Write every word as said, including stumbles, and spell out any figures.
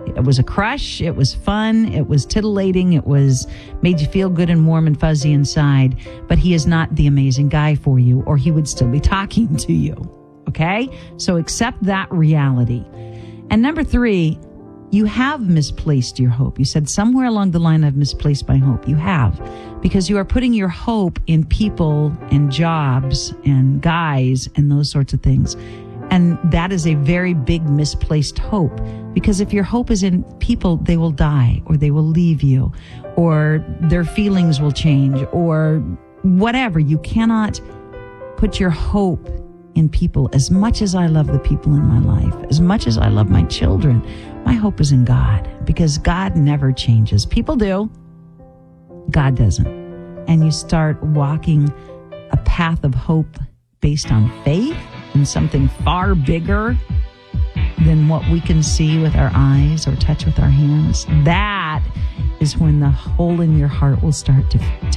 It was a crush. It was fun. It was titillating. It was made you feel good and warm and fuzzy inside. But he is not the amazing guy for you, or he would still be talking to you. Okay? So accept that reality. And number three, you have misplaced your hope. You said somewhere along the line, I've misplaced my hope. You have, because you are putting your hope in people and jobs and guys and those sorts of things. And that is a very big misplaced hope, because if your hope is in people, they will die, or they will leave you, or their feelings will change, or whatever. You cannot put your hope in people. As much as I love the people in my life, as much as I love my children, my hope is in God, because God never changes. People do. God doesn't. And you start walking a path of hope based on faith in something far bigger than what we can see with our eyes or touch with our hands. That is when the hole in your heart will start to, to